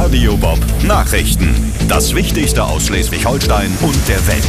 Radio Bob Nachrichten. Das Wichtigste aus Schleswig-Holstein und der Welt.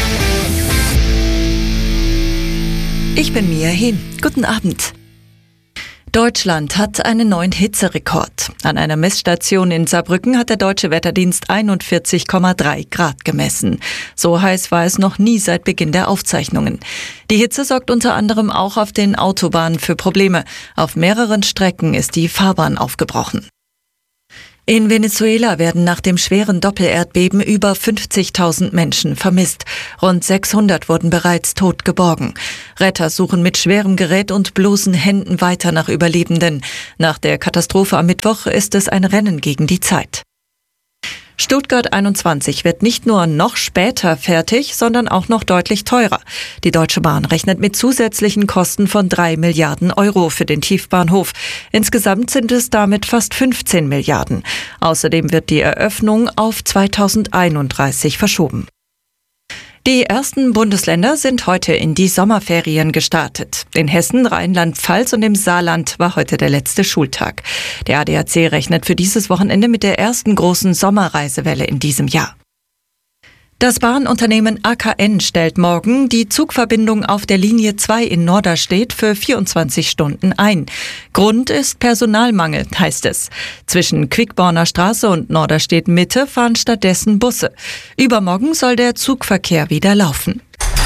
Ich bin Mia Hehn. Guten Abend. Deutschland hat einen neuen Hitzerekord. An einer Messstation in Saarbrücken hat der Deutsche Wetterdienst 41,3 Grad gemessen. So heiß war es noch nie seit Beginn der Aufzeichnungen. Die Hitze sorgt unter anderem auch auf den Autobahnen für Probleme. Auf mehreren Strecken ist die Fahrbahn aufgebrochen. In Venezuela werden nach dem schweren Doppelerdbeben über 50.000 Menschen vermisst. Rund 600 wurden bereits tot geborgen. Retter suchen mit schwerem Gerät und bloßen Händen weiter nach Überlebenden. Nach der Katastrophe am Mittwoch ist es ein Rennen gegen die Zeit. Stuttgart 21 wird nicht nur noch später fertig, sondern auch noch deutlich teurer. Die Deutsche Bahn rechnet mit zusätzlichen Kosten von 3 Milliarden Euro für den Tiefbahnhof. Insgesamt sind es damit fast 15 Milliarden. Außerdem wird die Eröffnung auf 2031 verschoben. Die ersten Bundesländer sind heute in die Sommerferien gestartet. In Hessen, Rheinland-Pfalz und im Saarland war heute der letzte Schultag. Der ADAC rechnet für dieses Wochenende mit der ersten großen Sommerreisewelle in diesem Jahr. Das Bahnunternehmen AKN stellt morgen die Zugverbindung auf der Linie 2 in Norderstedt für 24 Stunden ein. Grund ist Personalmangel, heißt es. Zwischen Quickborner Straße und Norderstedt Mitte fahren stattdessen Busse. Übermorgen soll der Zugverkehr wieder laufen.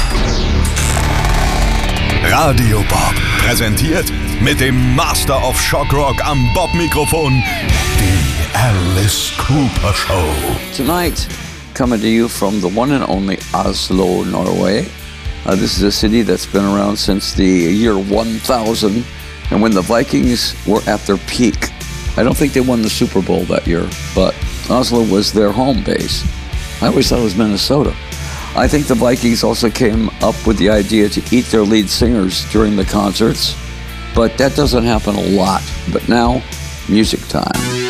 Radio Bob präsentiert mit dem Master of Shockrock am Bob-Mikrofon die Alice Cooper Show. Tonight, coming to you from the one and only Oslo, Norway. This is a city that's been around since the year 1000, and when the Vikings were at their peak. I don't think they won the Super Bowl that year, but Oslo was their home base. I always thought it was Minnesota. I think the Vikings also came up with the idea to eat their lead singers during the concerts, but that doesn't happen a lot. But now, music time.